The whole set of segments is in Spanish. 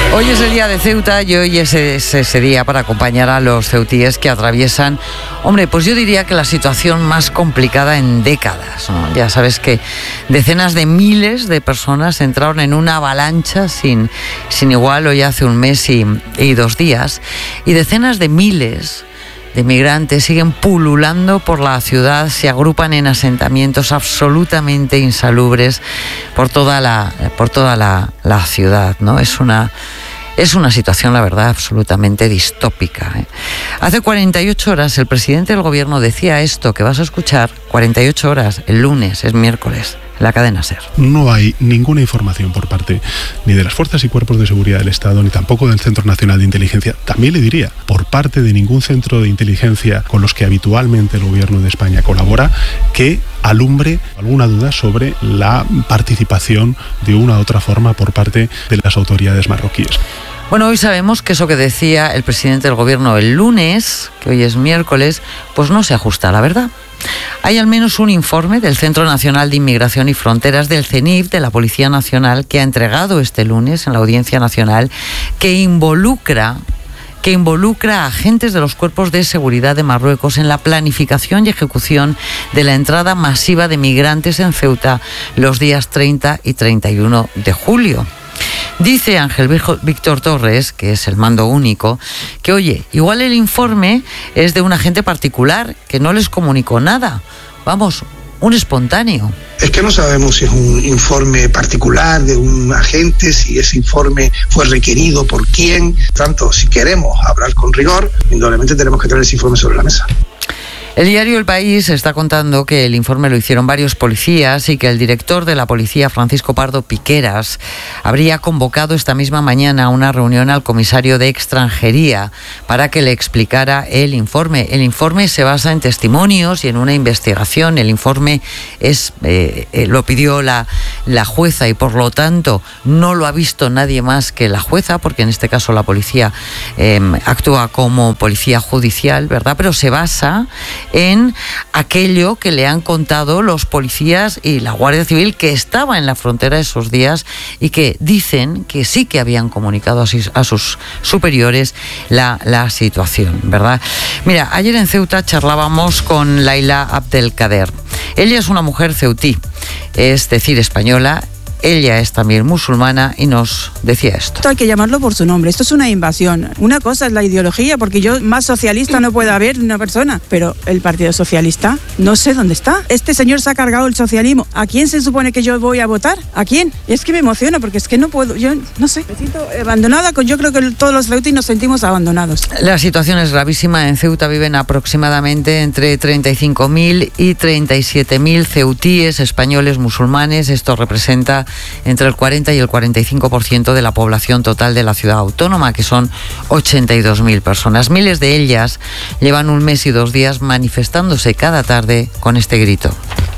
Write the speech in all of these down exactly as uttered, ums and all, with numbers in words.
Hoy es el día de Ceuta y hoy es ese, ese día para acompañar a los ceutíes que atraviesan, hombre, pues yo diría que la situación más complicada en décadas, ¿no? Ya sabes que decenas de miles de personas entraron en una avalancha sin, sin igual hoy hace un mes y, y dos días, y decenas de miles de migrantes siguen pululando por la ciudad, se agrupan en asentamientos absolutamente insalubres por toda la, por toda la, la ciudad, ¿no? Es una... Es una situación, la verdad, absolutamente distópica, ¿eh? Hace cuarenta y ocho horas el presidente del gobierno decía esto que vas a escuchar, cuarenta y ocho horas, el lunes, es miércoles, en la cadena SER. No hay ninguna información por parte ni de las fuerzas y cuerpos de seguridad del Estado, ni tampoco del Centro Nacional de Inteligencia, también le diría, por parte de ningún centro de inteligencia con los que habitualmente el gobierno de España colabora, que alumbre alguna duda sobre la participación de una u otra forma por parte de las autoridades marroquíes. Bueno, hoy sabemos que eso que decía el presidente del gobierno el lunes, que hoy es miércoles, pues no se ajusta a la verdad. Hay al menos un informe del Centro Nacional de Inmigración y Fronteras, del CENIF, de la Policía Nacional, que ha entregado este lunes en la Audiencia Nacional, que involucra... que involucra a agentes de los cuerpos de seguridad de Marruecos en la planificación y ejecución de la entrada masiva de migrantes en Ceuta los días treinta y treinta y uno de julio. Dice Ángel Víctor Torres, que es el mando único, que oye, igual el informe es de un agente particular que no les comunicó nada. Vamos, un espontáneo. Es que no sabemos si es un informe particular de un agente, si ese informe fue requerido por quién. Tanto, si queremos hablar con rigor, indudablemente tenemos que tener ese informe sobre la mesa. El diario El País está contando que el informe lo hicieron varios policías y que el director de la policía, Francisco Pardo Piqueras, habría convocado esta misma mañana una reunión al comisario de Extranjería para que le explicara el informe. El informe se basa en testimonios y en una investigación. El informe es eh, eh, lo pidió la, la jueza y por lo tanto no lo ha visto nadie más que la jueza, porque en este caso la policía eh, actúa como policía judicial, ¿verdad? Pero se basa en aquello que le han contado los policías y la Guardia Civil que estaba en la frontera esos días y que dicen que sí que habían comunicado a sus, a sus superiores la, la situación, ¿verdad? Mira, ayer en Ceuta charlábamos con Laila Abdelkader. Ella es una mujer ceutí, es decir, española. Ella es también musulmana y nos decía esto. Esto hay que llamarlo por su nombre. Esto es una invasión. Una cosa es la ideología, porque yo más socialista no puede haber una persona, pero el Partido Socialista no sé dónde está. Este señor se ha cargado el socialismo. ¿A quién se supone que yo voy a votar? ¿A quién? Y es que me emociona porque es que no puedo, yo no sé, me siento abandonada. Yo creo que todos los ceutíes nos sentimos abandonados. La situación es gravísima. En Ceuta viven aproximadamente entre treinta y cinco mil y treinta y siete mil ceutíes españoles musulmanes. Esto representa entre el cuarenta y el cuarenta y cinco por ciento de la población total de la ciudad autónoma, que son ochenta y dos mil personas. Miles de ellas llevan un mes y dos días manifestándose cada tarde con este grito.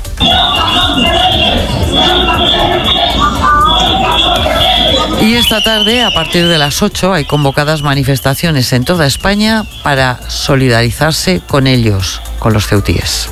Y esta tarde, a partir de las ocho, hay convocadas manifestaciones en toda España para solidarizarse con ellos, con los ceutíes.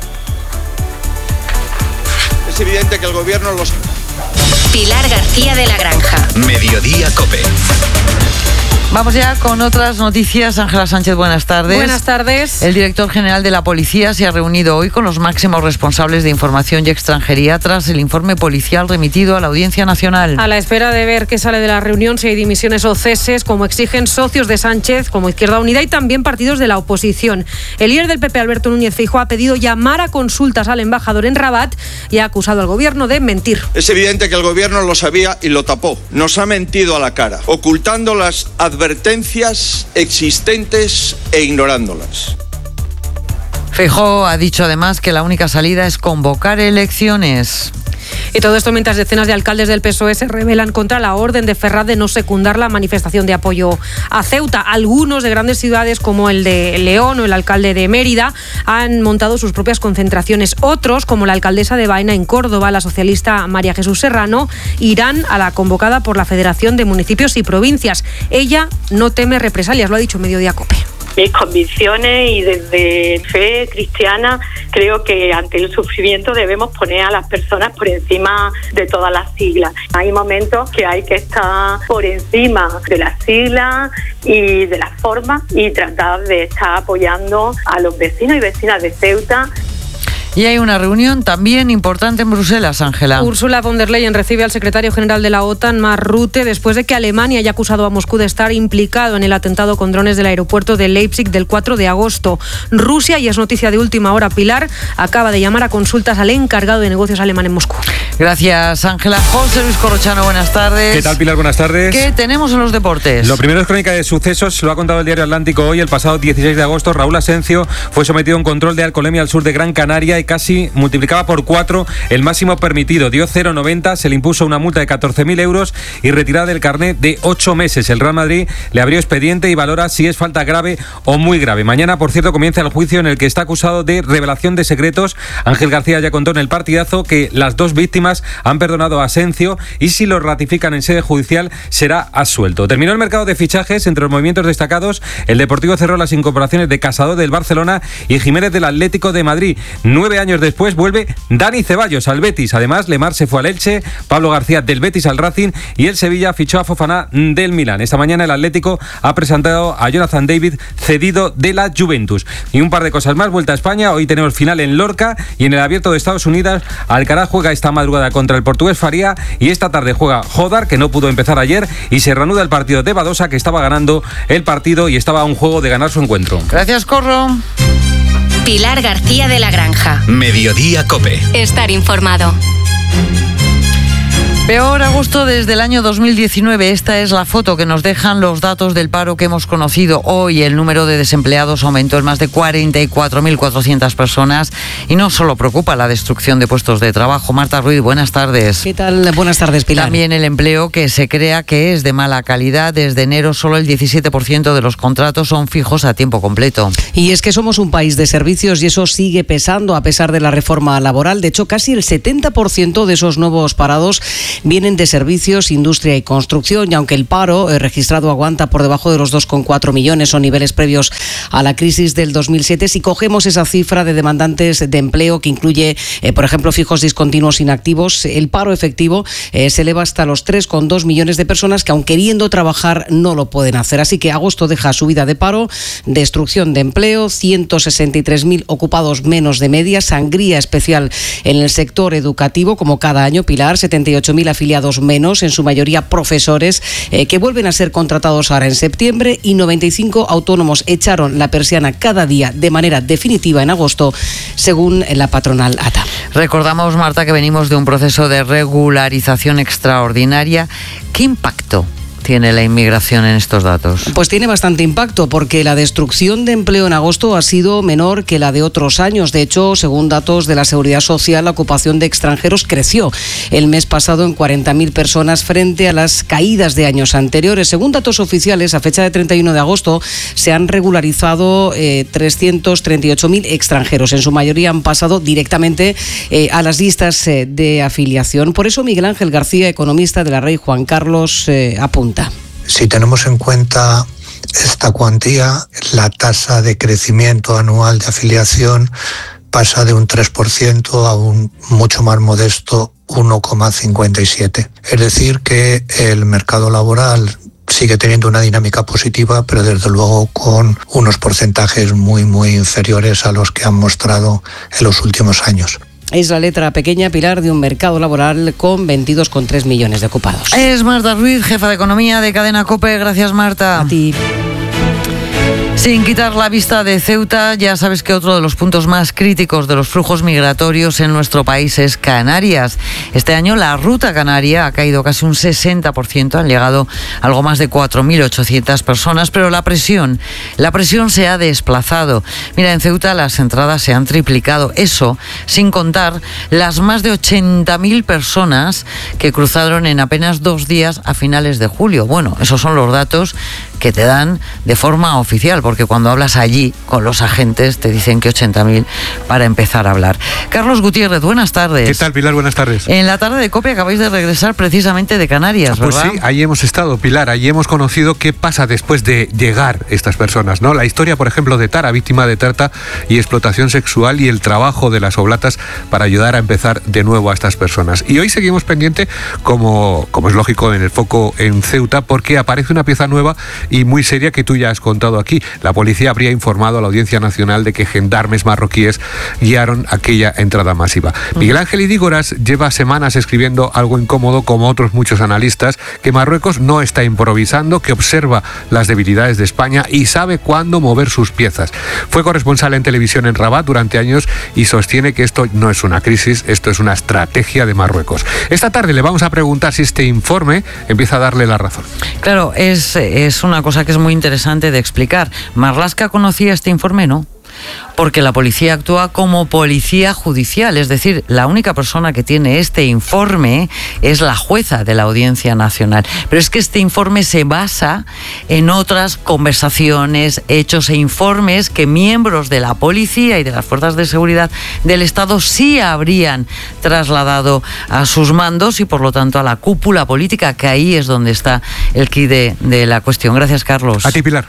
Es evidente que el gobierno los... Pilar García de la Granja. Mediodía COPE. Vamos ya con otras noticias. Ángela Sánchez, buenas tardes. Buenas tardes. El director general de la Policía se ha reunido hoy con los máximos responsables de Información y Extranjería tras el informe policial remitido a la Audiencia Nacional. A la espera de ver qué sale de la reunión, si hay dimisiones o ceses, como exigen socios de Sánchez, como Izquierda Unida y también partidos de la oposición. El líder del P P, Alberto Núñez Feijóo, ha pedido llamar a consultas al embajador en Rabat y ha acusado al gobierno de mentir. Es evidente que el gobierno lo sabía y lo tapó. Nos ha mentido a la cara, ocultando las advertencias existentes e ignorándolas. Feijóo ha dicho además que la única salida es convocar elecciones. Y todo esto mientras decenas de alcaldes del P S O E se rebelan contra la orden de Ferraz de no secundar la manifestación de apoyo a Ceuta. Algunos de grandes ciudades como el de León o el alcalde de Mérida han montado sus propias concentraciones. Otros, como la alcaldesa de Baena en Córdoba, la socialista María Jesús Serrano, irán a la convocada por la Federación de Municipios y Provincias. Ella no teme represalias, lo ha dicho Mediodía COPE. mis convicciones y desde fe cristiana creo que ante el sufrimiento debemos poner a las personas por encima de todas las siglas. Hay momentos que hay que estar por encima de las siglas y de las formas y tratar de estar apoyando a los vecinos y vecinas de Ceuta. Y hay una reunión también importante en Bruselas, Ángela. Ursula von der Leyen recibe al secretario general de la OTAN, Mark Rutte, después de que Alemania haya acusado a Moscú de estar implicado en el atentado con drones del aeropuerto de Leipzig del cuatro de agosto. Rusia, y es noticia de última hora, Pilar, acaba de llamar a consultas al encargado de negocios alemán en Moscú. Gracias, Ángela. José Luis Corrochano, buenas tardes. ¿Qué tal, Pilar? Buenas tardes. ¿Qué tenemos en los deportes? Lo primero es crónica de sucesos, lo ha contado el diario Atlántico hoy. El pasado dieciséis de agosto, Raúl Asencio fue sometido a un control de alcoholemia al sur de Gran Canaria y casi multiplicaba por cuatro el máximo permitido. Dio cero coma noventa, se le impuso una multa de catorce mil euros y retirada del carnet de ocho meses. El Real Madrid le abrió expediente y valora si es falta grave o muy grave. Mañana, por cierto, comienza el juicio en el que está acusado de revelación de secretos. Ángel García ya contó en el partidazo que las dos víctimas han perdonado a Asencio y si lo ratifican en sede judicial será absuelto. Terminó el mercado de fichajes. Entre los movimientos destacados, el Deportivo cerró las incorporaciones de Casado del Barcelona y Jiménez del Atlético de Madrid. Nueve años después vuelve Dani Ceballos al Betis. Además, Lemar se fue al Elche, Pablo García del Betis al Racing y el Sevilla fichó a Fofana del Milán. Esta mañana el Atlético ha presentado a Jonathan David, cedido de la Juventus. Y un par de cosas más. Vuelta a España. Hoy tenemos final en Lorca y en el Abierto de Estados Unidos Alcaraz juega esta madrugada contra el portugués Faria y esta tarde juega Jodar, que no pudo empezar ayer, y se reanuda el partido de Badosa, que estaba ganando el partido y estaba a un juego de ganar su encuentro. Gracias, Corro. Pilar García de la Granja. Mediodía Cope. Estar informado. Peor agosto desde el año dos mil diecinueve. Esta es la foto que nos dejan los datos del paro que hemos conocido hoy. El número de desempleados aumentó en más de cuarenta y cuatro mil cuatrocientas personas y no solo preocupa la destrucción de puestos de trabajo. Marta Ruiz, buenas tardes. ¿Qué tal? Buenas tardes, Pilar. También el empleo que se crea que es de mala calidad. Desde enero solo el diecisiete por ciento de los contratos son fijos a tiempo completo. Y es que somos un país de servicios y eso sigue pesando a pesar de la reforma laboral. De hecho, casi el setenta por ciento de esos nuevos parados vienen de servicios, industria y construcción, y aunque el paro eh, registrado aguanta por debajo de los dos coma cuatro millones o niveles previos a la crisis del dos mil siete, si cogemos esa cifra de demandantes de empleo que incluye, eh, por ejemplo, fijos discontinuos inactivos, el paro efectivo eh, se eleva hasta los tres coma dos millones de personas que, aun queriendo trabajar, no lo pueden hacer. Así que agosto deja subida de paro, destrucción de empleo, ciento sesenta y tres mil ocupados menos de media, sangría especial en el sector educativo, como cada año, Pilar, setenta y ocho mil afiliados menos, en su mayoría profesores, eh, que vuelven a ser contratados ahora en septiembre, y noventa y cinco autónomos echaron la persiana cada día de manera definitiva en agosto, según la patronal A T A. Recordamos, Marta, que venimos de un proceso de regularización extraordinaria. ¿Qué impacto tiene la inmigración en estos datos? Pues tiene bastante impacto, porque la destrucción de empleo en agosto ha sido menor que la de otros años. De hecho, según datos de la Seguridad Social, la ocupación de extranjeros creció el mes pasado en cuarenta mil personas frente a las caídas de años anteriores. Según datos oficiales, a fecha de treinta y uno de agosto se han regularizado eh, trescientos treinta y ocho mil extranjeros. En su mayoría han pasado directamente eh, a las listas eh, de afiliación. Por eso Miguel Ángel García, economista de la Rey Juan Carlos, eh, apunta. Si tenemos en cuenta esta cuantía, la tasa de crecimiento anual de afiliación pasa de un tres por ciento a un mucho más modesto uno coma cincuenta y siete. Es decir, que el mercado laboral sigue teniendo una dinámica positiva, pero desde luego con unos porcentajes muy, muy inferiores a los que han mostrado en los últimos años. Es la letra pequeña, Pilar, de un mercado laboral con veintidós coma tres millones de ocupados. Es Marta Ruiz, jefa de Economía de Cadena COPE. Gracias, Marta. A ti. Sin quitar la vista de Ceuta, ya sabes que otro de los puntos más críticos de los flujos migratorios en nuestro país es Canarias. Este año la ruta canaria ha caído casi un sesenta por ciento, han llegado algo más de cuatro mil ochocientas personas, pero la presión, la presión se ha desplazado. Mira, en Ceuta las entradas se han triplicado, eso sin contar las más de ochenta mil personas que cruzaron en apenas dos días a finales de julio. Bueno, esos son los datos que te dan de forma oficial, porque cuando hablas allí con los agentes te dicen que ochenta mil para empezar a hablar. Carlos Gutiérrez, buenas tardes. ¿Qué tal, Pilar? Buenas tardes. En la tarde de COPE acabáis de regresar precisamente de Canarias, ¿verdad? Pues sí, allí hemos estado, Pilar, allí hemos conocido qué pasa después de llegar estas personas, ¿no? La historia, por ejemplo, de Tara, víctima de trata y explotación sexual, y el trabajo de las oblatas para ayudar a empezar de nuevo a estas personas. Y hoy seguimos pendiente, como, como es lógico, en el foco en Ceuta, porque aparece una pieza nueva y muy seria que tú ya has contado aquí. La policía habría informado a la Audiencia Nacional de que gendarmes marroquíes guiaron aquella entrada masiva. Mm. Miguel Ángel Idígoras lleva semanas escribiendo algo incómodo, como otros muchos analistas, que Marruecos no está improvisando, que observa las debilidades de España y sabe cuándo mover sus piezas. Fue corresponsal en televisión en Rabat durante años y sostiene que esto no es una crisis, esto es una estrategia de Marruecos. Esta tarde le vamos a preguntar si este informe empieza a darle la razón. Claro, es, es una cosa que es muy interesante de explicar. Marlaska conocía este informe, ¿no? Porque la policía actúa como policía judicial, es decir, la única persona que tiene este informe es la jueza de la Audiencia Nacional. Pero es que este informe se basa en otras conversaciones, hechos e informes que miembros de la policía y de las fuerzas de seguridad del Estado sí habrían trasladado a sus mandos y por lo tanto a la cúpula política, que ahí es donde está el quid de, de la cuestión. Gracias, Carlos. A ti, Pilar.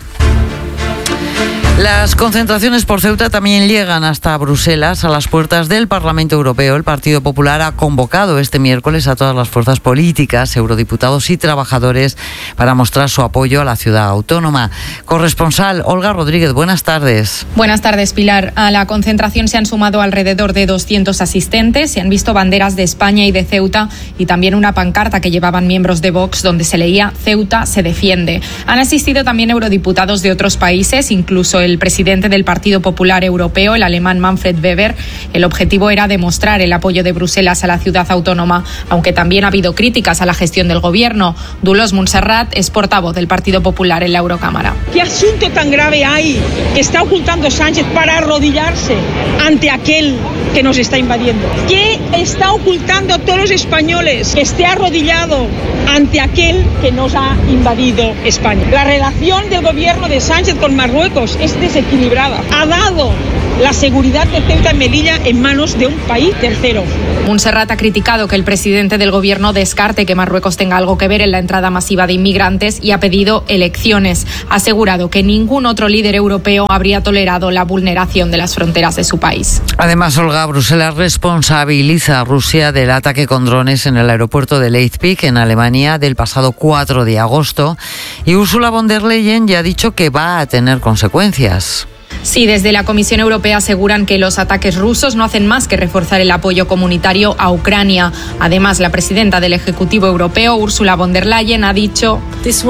Las concentraciones por Ceuta también llegan hasta Bruselas, a las puertas del Parlamento Europeo. El Partido Popular ha convocado este miércoles a todas las fuerzas políticas, eurodiputados y trabajadores para mostrar su apoyo a la ciudad autónoma. Corresponsal Olga Rodríguez, buenas tardes. Buenas tardes, Pilar. A la concentración se han sumado alrededor de doscientos asistentes. Se han visto banderas de España y de Ceuta y también una pancarta que llevaban miembros de Vox donde se leía "Ceuta se defiende". Han asistido también eurodiputados de otros países, incluso el el presidente del Partido Popular Europeo, el alemán Manfred Weber. El objetivo era demostrar el apoyo de Bruselas a la ciudad autónoma, aunque también ha habido críticas a la gestión del gobierno. Dolors Montserrat es portavoz del Partido Popular en la Eurocámara. ¿Qué asunto tan grave hay que está ocultando Sánchez para arrodillarse ante aquel que nos está invadiendo? ¿Qué está ocultando a todos los españoles que esté arrodillado ante aquel que nos ha invadido España? La relación del gobierno de Sánchez con Marruecos es desequilibrada. Ha dado la seguridad de Ceuta y Melilla en manos de un país tercero. Montserrat ha criticado que el presidente del gobierno descarte que Marruecos tenga algo que ver en la entrada masiva de inmigrantes y ha pedido elecciones. Ha asegurado que ningún otro líder europeo habría tolerado la vulneración de las fronteras de su país. Además, Olga, Bruselas responsabiliza a Rusia del ataque con drones en el aeropuerto de Leipzig, en Alemania, del pasado cuatro de agosto. Y Ursula von der Leyen ya ha dicho que va a tener consecuencias. Sí, desde la Comisión Europea aseguran que los ataques rusos no hacen más que reforzar el apoyo comunitario a Ucrania. Además, la presidenta del Ejecutivo Europeo, Ursula von der Leyen, ha dicho: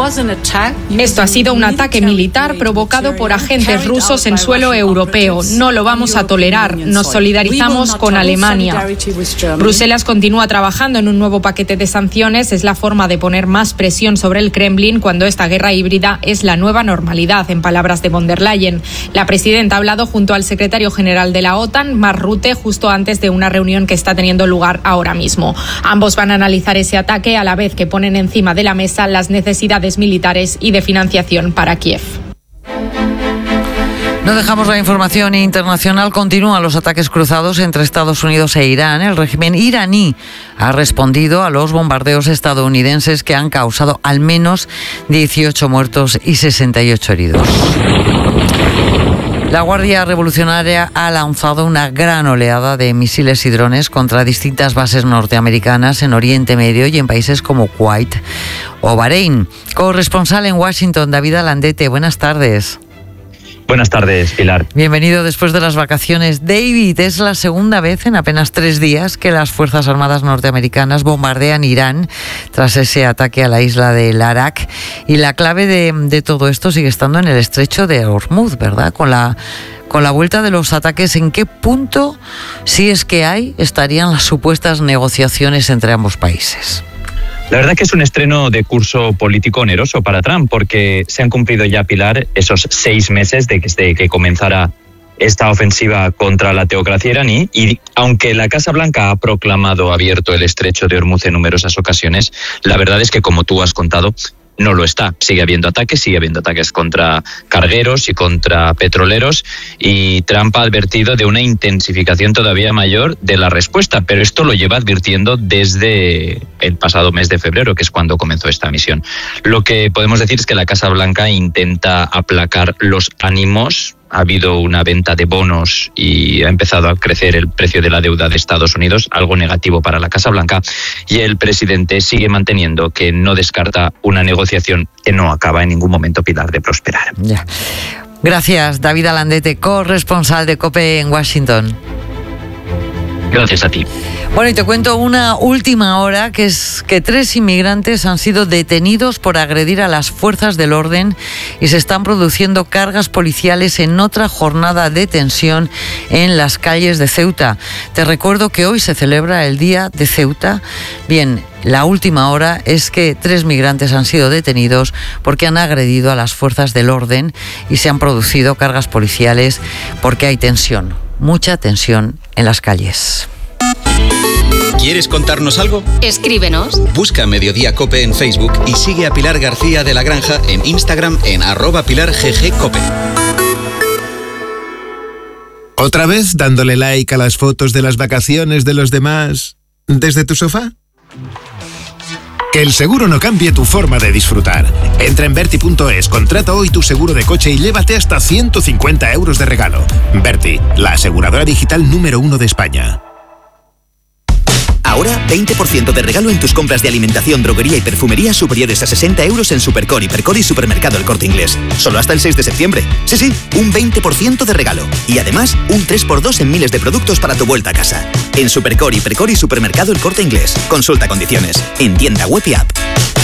esto ha sido un ataque militar provocado por agentes rusos en suelo europeo. No lo vamos a tolerar. Nos solidarizamos con Alemania. Bruselas continúa trabajando en un nuevo paquete de sanciones. Es la forma de poner más presión sobre el Kremlin cuando esta guerra híbrida es la nueva normalidad, en palabras de von der Leyen. La presidenta ha hablado junto al secretario general de la OTAN, Mark Rutte, justo antes de una reunión que está teniendo lugar ahora mismo. Ambos van a analizar ese ataque a la vez que ponen encima de la mesa las necesidades militares y de financiación para Kiev. No dejamos la información internacional. Continúan los ataques cruzados entre Estados Unidos e Irán. El régimen iraní ha respondido a los bombardeos estadounidenses que han causado al menos dieciocho muertos y sesenta y ocho heridos. La Guardia Revolucionaria ha lanzado una gran oleada de misiles y drones contra distintas bases norteamericanas en Oriente Medio y en países como Kuwait o Bahrein. Corresponsal en Washington, David Alandete, buenas tardes. Buenas tardes, Pilar. Bienvenido después de las vacaciones. David, es la segunda vez en apenas tres días que las Fuerzas Armadas norteamericanas bombardean Irán tras ese ataque a la isla de Larak. Y la clave de, de todo esto sigue estando en el estrecho de Hormuz, ¿verdad? Con la, con la vuelta de los ataques, ¿en qué punto, si es que hay, estarían las supuestas negociaciones entre ambos países? La verdad que es un estreno de curso político oneroso para Trump, porque se han cumplido ya, Pilar, esos seis meses desde que comenzara esta ofensiva contra la teocracia iraní, y aunque la Casa Blanca ha proclamado abierto el estrecho de Hormuz en numerosas ocasiones, la verdad es que, como tú has contado, no lo está. Sigue habiendo ataques, sigue habiendo ataques contra cargueros y contra petroleros, y Trump ha advertido de una intensificación todavía mayor de la respuesta, pero esto lo lleva advirtiendo desde el pasado mes de febrero, que es cuando comenzó esta misión. Lo que podemos decir es que la Casa Blanca intenta aplacar los ánimos. Ha habido una venta de bonos y ha empezado a crecer el precio de la deuda de Estados Unidos, algo negativo para la Casa Blanca, y el presidente sigue manteniendo que no descarta una negociación que no acaba en ningún momento, Pilar, de prosperar. Ya. Gracias, David Alandete, corresponsal de COPE en Washington. Gracias a ti. Bueno, y te cuento una última hora, que es que tres inmigrantes han sido detenidos por agredir a las fuerzas del orden y se están produciendo cargas policiales en otra jornada de tensión en las calles de Ceuta. Te recuerdo que hoy se celebra el Día de Ceuta. Bien, la última hora es que tres migrantes han sido detenidos porque han agredido a las fuerzas del orden y se han producido cargas policiales porque hay tensión, mucha tensión en las calles. ¿Quieres contarnos algo? Escríbenos. Busca Mediodía Cope en Facebook y sigue a Pilar García de la Granja en Instagram en arroba Pilar G G Cope. ¿Otra vez dándole like a las fotos de las vacaciones de los demás desde tu sofá? Que el seguro no cambie tu forma de disfrutar. Entra en Berti punto es, contrata hoy tu seguro de coche y llévate hasta ciento cincuenta euros de regalo. Berti, la aseguradora digital número uno de España. Ahora, veinte por ciento de regalo en tus compras de alimentación, droguería y perfumería superiores a sesenta euros en Supercor, Hipercor y Supermercado El Corte Inglés. Solo hasta el seis de septiembre. Sí, sí, un veinte por ciento de regalo. Y además, un tres por dos en miles de productos para tu vuelta a casa. En Supercor, Hipercor y Supermercado El Corte Inglés. Consulta condiciones. En tienda web y app.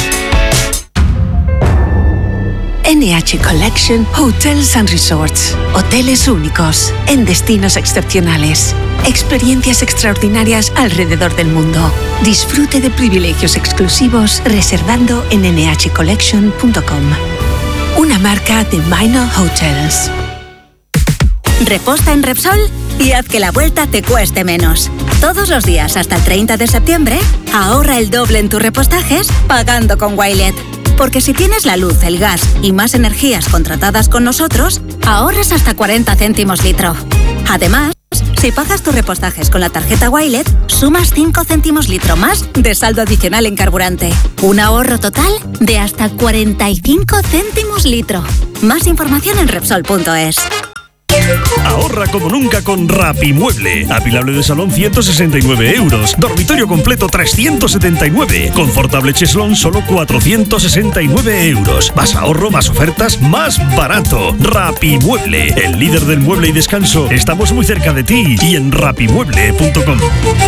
N H Collection Hotels and Resorts. Hoteles únicos, en destinos excepcionales. Experiencias extraordinarias alrededor del mundo. Disfrute de privilegios exclusivos reservando en N H collection punto com. Una marca de Minor Hotels. Reposta en Repsol y haz que la vuelta te cueste menos. Todos los días hasta el treinta de septiembre, ahorra el doble en tus repostajes pagando con Wilet. Porque si tienes la luz, el gas y más energías contratadas con nosotros, ahorras hasta cuarenta céntimos litro. Además, si pagas tus repostajes con la tarjeta Wilet, sumas cinco céntimos litro más de saldo adicional en carburante. Un ahorro total de hasta cuarenta y cinco céntimos litro. Más información en Repsol punto es. Ahorra como nunca con Rapimueble. Apilable de salón ciento sesenta y nueve euros. Dormitorio completo trescientos setenta y nueve. Confortable cheslón solo cuatrocientos sesenta y nueve euros. Más ahorro, más ofertas, más barato. Rapimueble, el líder del mueble y descanso. Estamos muy cerca de ti y en rapimueble punto com.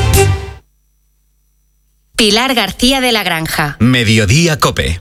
Pilar García de la Granja. Mediodía Cope.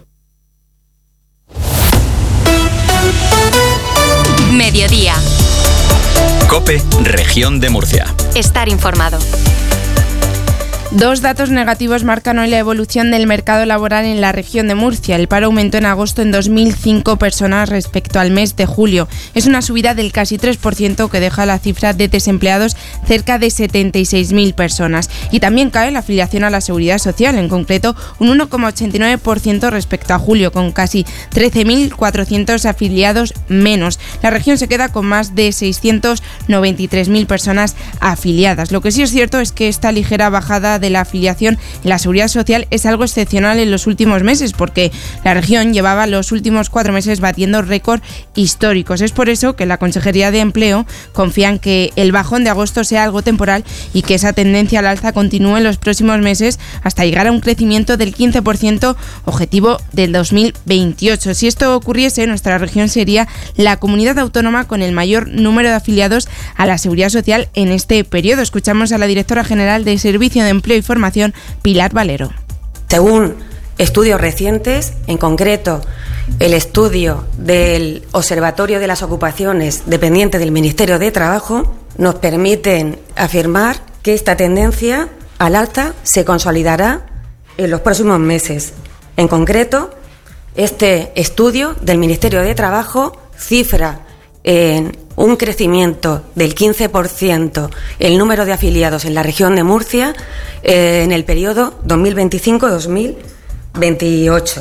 Mediodía. Cope, Región de Murcia. Estar informado. Dos datos negativos marcan hoy la evolución del mercado laboral en la región de Murcia. El paro aumentó en agosto en dos mil cinco personas respecto al mes de julio. Es una subida del casi tres por ciento que deja la cifra de desempleados cerca de setenta y seis mil personas. Y también cae la afiliación a la Seguridad Social, en concreto un uno coma ochenta y nueve por ciento respecto a julio, con casi trece mil cuatrocientos afiliados menos. La región se queda con más de seiscientos noventa y tres mil personas afiliadas. Lo que sí es cierto es que esta ligera bajada de de la afiliación en la Seguridad Social es algo excepcional en los últimos meses, porque la región llevaba los últimos cuatro meses batiendo récord históricos. Es por eso que la Consejería de Empleo confía en que el bajón de agosto sea algo temporal y que esa tendencia al alza continúe en los próximos meses hasta llegar a un crecimiento del quince por ciento objetivo del dos mil veintiocho. Si esto ocurriese, nuestra región sería la comunidad autónoma con el mayor número de afiliados a la Seguridad Social en este periodo. Escuchamos a la directora general de Servicio de Empleo y Formación, Pilar Valero. Según estudios recientes, en concreto el estudio del Observatorio de las Ocupaciones dependiente del Ministerio de Trabajo, nos permiten afirmar que esta tendencia al alza se consolidará en los próximos meses. En concreto, este estudio del Ministerio de Trabajo cifra en un crecimiento del quince por ciento el número de afiliados en la región de Murcia eh, en el periodo dos mil veinticinco a dos mil veintiocho.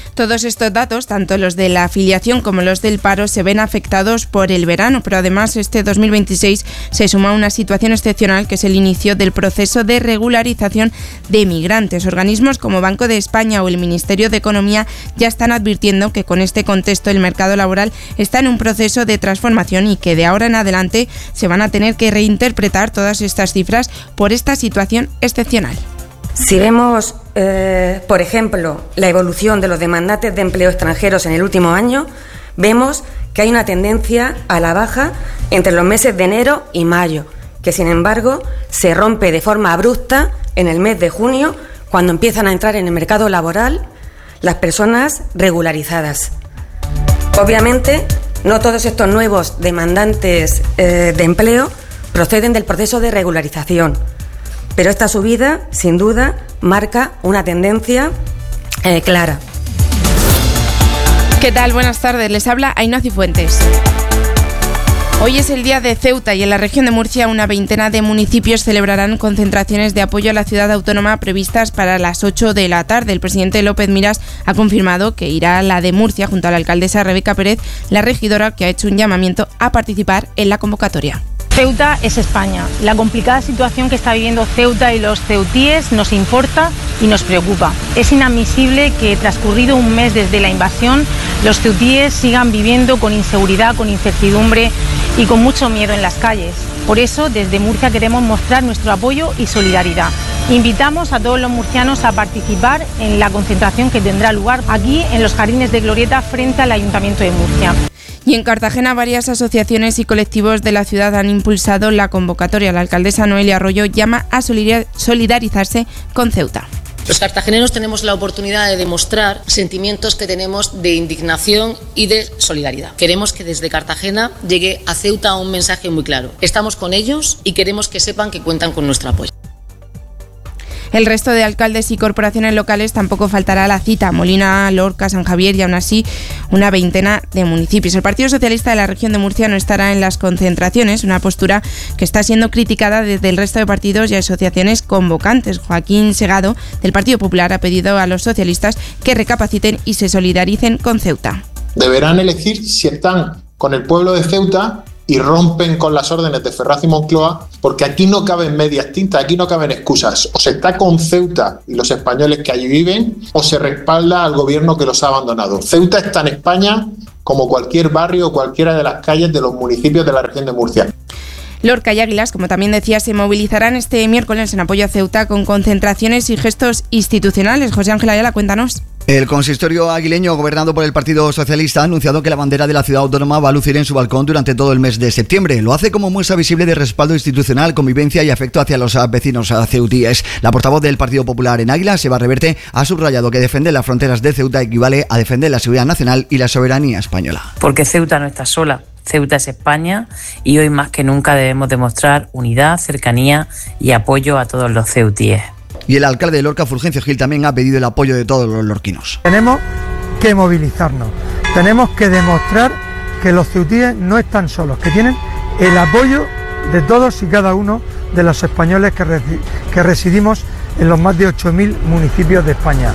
Todos estos datos, tanto los de la afiliación como los del paro, se ven afectados por el verano, pero además este dos mil veintiséis se suma una situación excepcional que es el inicio del proceso de regularización de migrantes. Organismos como Banco de España o el Ministerio de Economía ya están advirtiendo que con este contexto el mercado laboral está en un proceso de transformación y que de ahora en adelante se van a tener que reinterpretar todas estas cifras por esta situación excepcional. Si vemos, eh, por ejemplo, la evolución de los demandantes de empleo extranjeros en el último año, vemos que hay una tendencia a la baja entre los meses de enero y mayo, que sin embargo se rompe de forma abrupta en el mes de junio, cuando empiezan a entrar en el mercado laboral las personas regularizadas. Obviamente, no todos estos nuevos demandantes eh, de empleo proceden del proceso de regularización, pero esta subida, sin duda, marca una tendencia eh, clara. ¿Qué tal? Buenas tardes. Les habla Ainhoa Cifuentes. Hoy es el día de Ceuta y en la región de Murcia una veintena de municipios celebrarán concentraciones de apoyo a la ciudad autónoma previstas para las ocho de la tarde. El presidente López Miras ha confirmado que irá a la de Murcia junto a la alcaldesa Rebeca Pérez, la regidora que ha hecho un llamamiento a participar en la convocatoria. Ceuta es España. La complicada situación que está viviendo Ceuta y los ceutíes nos importa y nos preocupa. Es inadmisible que, transcurrido un mes desde la invasión, los ceutíes sigan viviendo con inseguridad, con incertidumbre y con mucho miedo en las calles. Por eso, desde Murcia queremos mostrar nuestro apoyo y solidaridad. Invitamos a todos los murcianos a participar en la concentración que tendrá lugar aquí en los Jardines de Glorieta frente al Ayuntamiento de Murcia. Y en Cartagena varias asociaciones y colectivos de la ciudad han impulsado la convocatoria. La alcaldesa Noelia Arroyo llama a solidarizarse con Ceuta. Los cartageneros tenemos la oportunidad de demostrar sentimientos que tenemos de indignación y de solidaridad. Queremos que desde Cartagena llegue a Ceuta un mensaje muy claro. Estamos con ellos y queremos que sepan que cuentan con nuestro apoyo. El resto de alcaldes y corporaciones locales tampoco faltará a la cita. Molina, Lorca, San Javier y aún así una veintena de municipios. El Partido Socialista de la región de Murcia no estará en las concentraciones, una postura que está siendo criticada desde el resto de partidos y asociaciones convocantes. Joaquín Segado, del Partido Popular, ha pedido a los socialistas que recapaciten y se solidaricen con Ceuta. Deberán elegir si están con el pueblo de Ceuta y rompen con las órdenes de Ferraz y Moncloa, porque aquí no caben medias tintas, aquí no caben excusas. O se está con Ceuta y los españoles que allí viven, o se respalda al gobierno que los ha abandonado. Ceuta está en España como cualquier barrio o cualquiera de las calles de los municipios de la región de Murcia. Lorca y Águilas, como también decía, se movilizarán este miércoles en apoyo a Ceuta con concentraciones y gestos institucionales. José Ángel Ayala, cuéntanos. El consistorio aguileño, gobernado por el Partido Socialista, ha anunciado que la bandera de la ciudad autónoma va a lucir en su balcón durante todo el mes de septiembre. Lo hace como muestra visible de respaldo institucional, convivencia y afecto hacia los vecinos ceutíes. La portavoz del Partido Popular en Águilas, Eva Reverte, ha subrayado que defender las fronteras de Ceuta equivale a defender la seguridad nacional y la soberanía española. Porque Ceuta no está sola. Ceuta es España y hoy más que nunca debemos demostrar unidad, cercanía y apoyo a todos los ceutíes. Y el alcalde de Lorca, Fulgencio Gil, también ha pedido el apoyo de todos los lorquinos. Tenemos que movilizarnos, tenemos que demostrar que los ceutíes no están solos, que tienen el apoyo de todos y cada uno de los españoles que, resi- que residimos en los más de ocho mil municipios de España.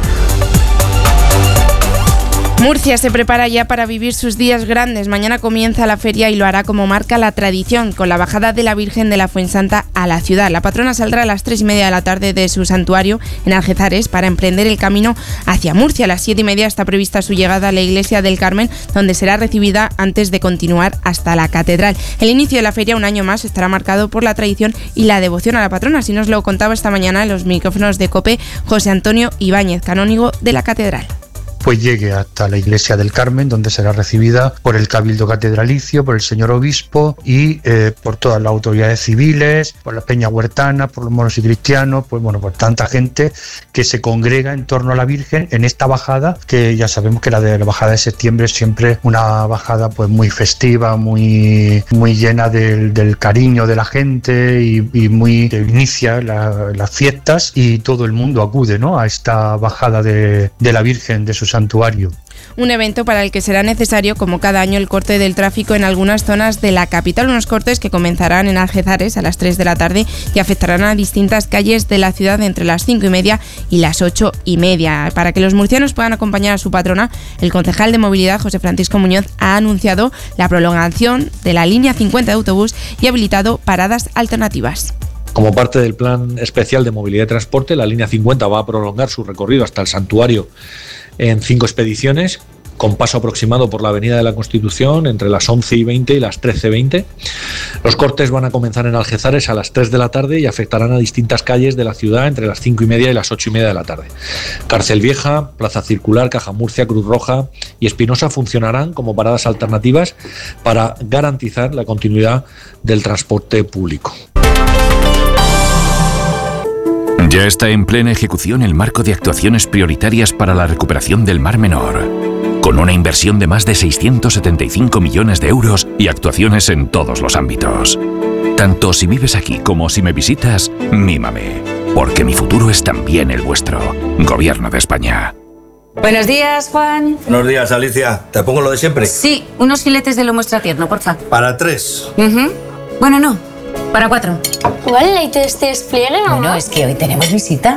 Murcia se prepara ya para vivir sus días grandes. Mañana comienza la feria y lo hará como marca la tradición, con la bajada de la Virgen de la Fuensanta a la ciudad. La patrona saldrá a las tres y media de la tarde de su santuario en Algezares para emprender el camino hacia Murcia. A las siete y media está prevista su llegada a la iglesia del Carmen, donde será recibida antes de continuar hasta la catedral. El inicio de la feria, un año más, estará marcado por la tradición y la devoción a la patrona. Así nos lo contaba esta mañana en los micrófonos de COPE José Antonio Ibáñez, canónigo de la catedral. Pues llegue hasta la iglesia del Carmen, donde será recibida por el Cabildo Catedralicio, por el señor obispo y eh, por todas las autoridades civiles, por la Peña Huertana, por los moros y cristianos, pues bueno, por tanta gente que se congrega en torno a la Virgen en esta bajada, que ya sabemos que la de la bajada de septiembre es siempre una bajada pues muy festiva, muy, muy llena del, del cariño de la gente y, y muy que inicia la, las fiestas y todo el mundo acude, ¿no?, a esta bajada de, de la Virgen de sus santuario. Un evento para el que será necesario, como cada año, el corte del tráfico en algunas zonas de la capital. Unos cortes que comenzarán en Algeciras a las tres de la tarde y afectarán a distintas calles de la ciudad entre las cinco y media y las ocho y media. Para que los murcianos puedan acompañar a su patrona, el concejal de Movilidad, José Francisco Muñoz, ha anunciado la prolongación de la línea cincuenta de autobús y ha habilitado paradas alternativas. Como parte del plan especial de movilidad y transporte, la línea cincuenta va a prolongar su recorrido hasta el santuario en cinco expediciones, con paso aproximado por la Avenida de la Constitución entre las once y veinte y las trece y veinte. Los cortes van a comenzar en Algeciras a las tres de la tarde y afectarán a distintas calles de la ciudad entre las cinco y media y las ocho y media de la tarde. Cárcel Vieja, Plaza Circular, Caja Murcia, Cruz Roja y Espinosa funcionarán como paradas alternativas para garantizar la continuidad del transporte público. Ya está en plena ejecución el marco de actuaciones prioritarias para la recuperación del Mar Menor, con una inversión de más de seiscientos setenta y cinco millones de euros y actuaciones en todos los ámbitos. Tanto si vives aquí como si me visitas, mímame, porque mi futuro es también el vuestro. Gobierno de España. Buenos días, Juan. Buenos días, Alicia. ¿Te pongo lo de siempre? Sí, unos filetes de lomo extratierno, porfa. Para tres. Uh-huh. Bueno, no, para cuatro. ¿Igual el este despliegue, mamá? Bueno, es que hoy tenemos visita.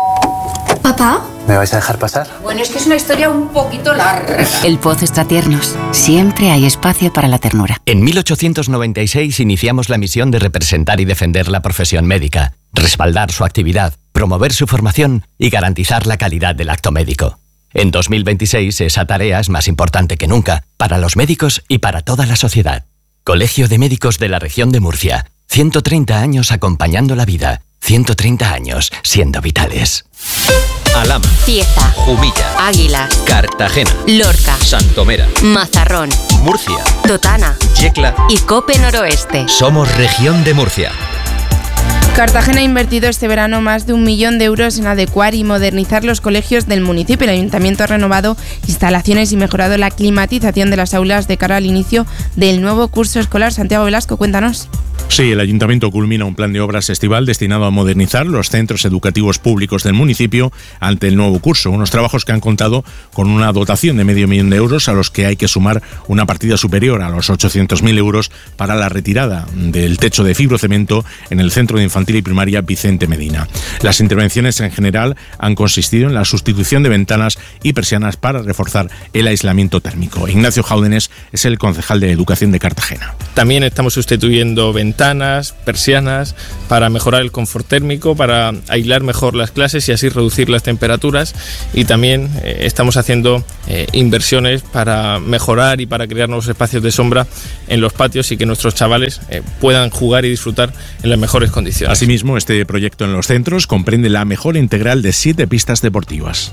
¿Papá? ¿Me vais a dejar pasar? Bueno, es que es una historia un poquito larga. El Pozo Extratiernos. Siempre hay espacio para la ternura. En mil ochocientos noventa y seis iniciamos la misión de representar y defender la profesión médica, respaldar su actividad, promover su formación y garantizar la calidad del acto médico. En dos mil veintiséis esa tarea es más importante que nunca para los médicos y para toda la sociedad. Colegio de Médicos de la Región de Murcia. ciento treinta años acompañando la vida. ciento treinta años siendo vitales. Alhama, Cieza, Jumilla, Águila, Cartagena, Lorca, Santomera, Mazarrón, Murcia, Totana Yecla y Cope Noroeste. Somos Región de Murcia. Cartagena ha invertido este verano más de un millón de euros en adecuar y modernizar los colegios del municipio. El ayuntamiento ha renovado instalaciones y mejorado la climatización de las aulas de cara al inicio del nuevo curso escolar. Santiago Velasco, cuéntanos. Sí, el Ayuntamiento culmina un plan de obras estival destinado a modernizar los centros educativos públicos del municipio ante el nuevo curso. Unos trabajos que han contado con una dotación de medio millón de euros a los que hay que sumar una partida superior a los ochocientos mil euros para la retirada del techo de fibrocemento en el Centro de Infantil y Primaria Vicente Medina. Las intervenciones en general han consistido en la sustitución de ventanas y persianas para reforzar el aislamiento térmico. Ignacio Jáudenes es el concejal de Educación de Cartagena. También estamos sustituyendo ventanas ventanas, persianas, para mejorar el confort térmico, para aislar mejor las clases y así reducir las temperaturas, y también eh, estamos haciendo eh, inversiones para mejorar y para crear nuevos espacios de sombra en los patios y que nuestros chavales eh, puedan jugar y disfrutar en las mejores condiciones. Asimismo, este proyecto en los centros comprende la mejora integral de siete pistas deportivas.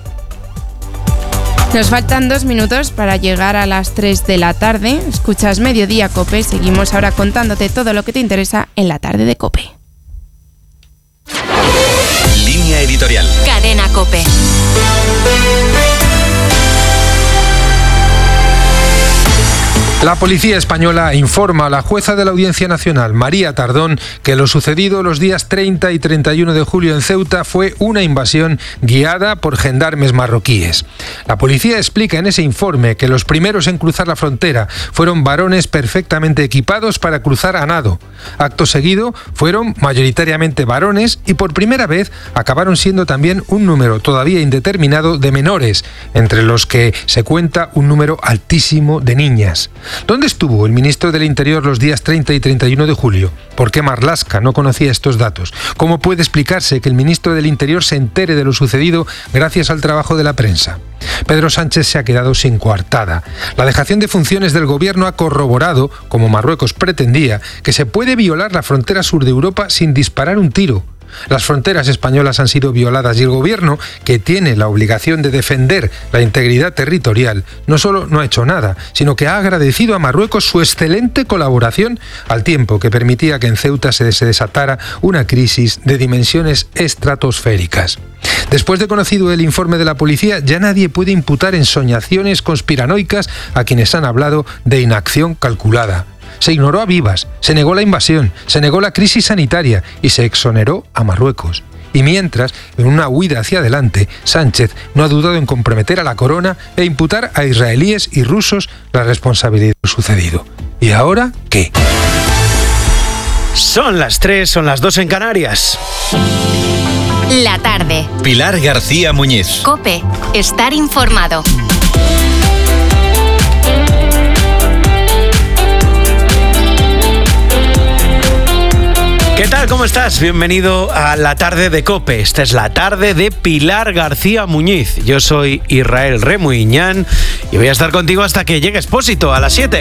Nos faltan dos minutos para llegar a las tres de la tarde. Escuchas Mediodía Cope. Seguimos ahora contándote todo lo que te interesa en la tarde de Cope. Línea editorial. Cadena Cope. La policía española informa a la jueza de la Audiencia Nacional, María Tardón, que lo sucedido los días treinta y treinta y uno de julio en Ceuta fue una invasión guiada por gendarmes marroquíes. La policía explica en ese informe que los primeros en cruzar la frontera fueron varones perfectamente equipados para cruzar a nado. Acto seguido fueron mayoritariamente varones y por primera vez acabaron siendo también un número todavía indeterminado de menores, entre los que se cuenta un número altísimo de niñas. ¿Dónde estuvo el ministro del Interior los días treinta y treinta y uno de julio? ¿Por qué Marlaska no conocía estos datos? ¿Cómo puede explicarse que el ministro del Interior se entere de lo sucedido gracias al trabajo de la prensa? Pedro Sánchez se ha quedado sin coartada. La dejación de funciones del gobierno ha corroborado, como Marruecos pretendía, que se puede violar la frontera sur de Europa sin disparar un tiro. Las fronteras españolas han sido violadas y el gobierno, que tiene la obligación de defender la integridad territorial, no solo no ha hecho nada, sino que ha agradecido a Marruecos su excelente colaboración al tiempo que permitía que en Ceuta se desatara una crisis de dimensiones estratosféricas. Después de conocido el informe de la policía, ya nadie puede imputar ensoñaciones conspiranoicas a quienes han hablado de inacción calculada. Se ignoró a vivas, se negó la invasión, se negó la crisis sanitaria y se exoneró a Marruecos. Y mientras, en una huida hacia adelante, Sánchez no ha dudado en comprometer a la corona e imputar a israelíes y rusos la responsabilidad de lo sucedido. ¿Y ahora qué? Son las tres, son las dos en Canarias. La tarde. Pilar García Muñiz. COPE. Estar informado. ¿Qué tal? ¿Cómo estás? Bienvenido a la tarde de COPE. Esta es la tarde de Pilar García Muñiz. Yo soy Israel Remuiñán y voy a estar contigo hasta que llegue Expósito a las siete.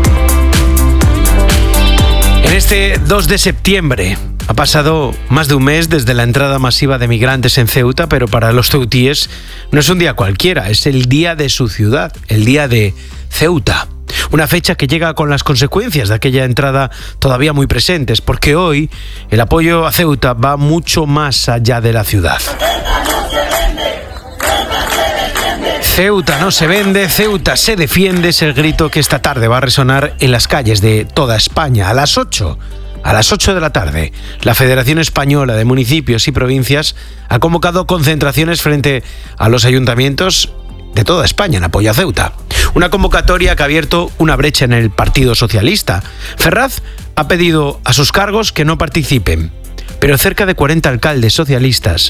En este dos de septiembre ha pasado más de un mes desde la entrada masiva de migrantes en Ceuta, pero para los ceutíes no es un día cualquiera, es el día de su ciudad, el día de Ceuta. Una fecha que llega con las consecuencias de aquella entrada todavía muy presentes, porque hoy el apoyo a Ceuta va mucho más allá de la ciudad. Ceuta no se vende, Ceuta se defiende, es el grito que esta tarde va a resonar en las calles de toda España. A las ocho, a las ocho de la tarde, la Federación Española de Municipios y Provincias ha convocado concentraciones frente a los ayuntamientos de toda España en apoyo a Ceuta. Una convocatoria que ha abierto una brecha en el Partido Socialista. Ferraz ha pedido a sus cargos que no participen, pero cerca de cuarenta alcaldes socialistas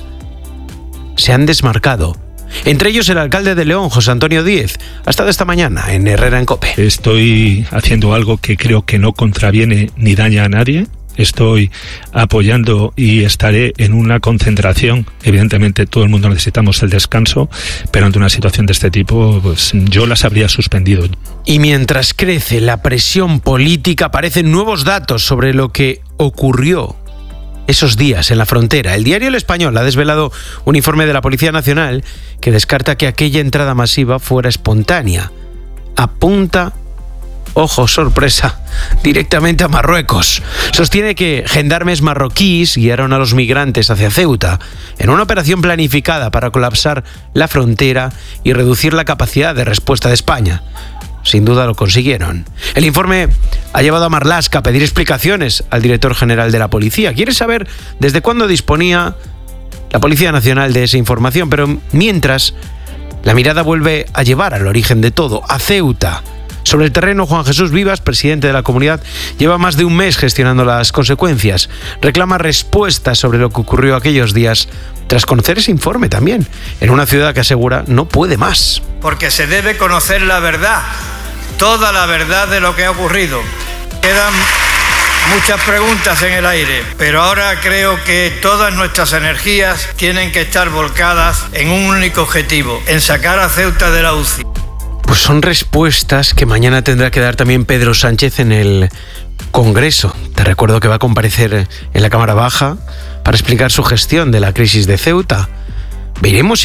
se han desmarcado. Entre ellos el alcalde de León, José Antonio Díez, ha estado esta mañana en Herrera en COPE. Estoy haciendo algo que creo que no contraviene ni daña a nadie. Estoy apoyando y estaré en una concentración. Evidentemente todo el mundo necesitamos el descanso, pero ante una situación de este tipo, pues yo las habría suspendido. Y mientras crece la presión política, aparecen nuevos datos sobre lo que ocurrió esos días en la frontera. El diario El Español ha desvelado un informe de la Policía Nacional que descarta que aquella entrada masiva fuera espontánea. Apunta, ojo, sorpresa, directamente a Marruecos. Sostiene que gendarmes marroquíes guiaron a los migrantes hacia Ceuta en una operación planificada para colapsar la frontera y reducir la capacidad de respuesta de España. Sin duda lo consiguieron. El informe ha llevado a Marlaska a pedir explicaciones al director general de la policía. Quiere saber desde cuándo disponía la Policía Nacional de esa información, pero mientras, la mirada vuelve a llevar al origen de todo, a Ceuta. Sobre el terreno, Juan Jesús Vivas, presidente de la comunidad, lleva más de un mes gestionando las consecuencias. Reclama respuestas sobre lo que ocurrió aquellos días, tras conocer ese informe también, en una ciudad que asegura no puede más. Porque se debe conocer la verdad, toda la verdad de lo que ha ocurrido. Quedan muchas preguntas en el aire, pero ahora creo que todas nuestras energías tienen que estar volcadas en un único objetivo, en sacar a Ceuta de la U C I. Pues son respuestas que mañana tendrá que dar también Pedro Sánchez en el Congreso. Te recuerdo que va a comparecer en la Cámara Baja para explicar su gestión de la crisis de Ceuta. Veremos